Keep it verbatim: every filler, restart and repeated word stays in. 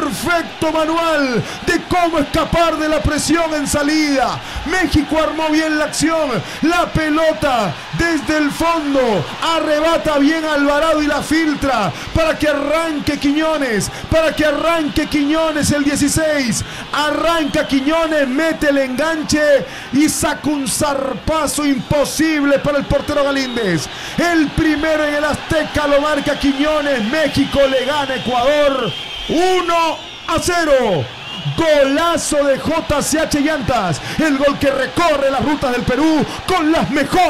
perfecto manual de cómo escapar de la presión en salida. México armó bien la acción, la pelota desde el fondo, arrebata bien Alvarado y la filtra para que arranque Quiñones, para que arranque Quiñones el dieciséis, arranca Quiñones, mete el enganche y saca un zarpazo imposible para el portero Galíndez. El primero en el Azteca lo marca Quiñones. México le gana a Ecuador uno a cero. Golazo de J C H Llantas, el gol que recorre las rutas del Perú con las mejores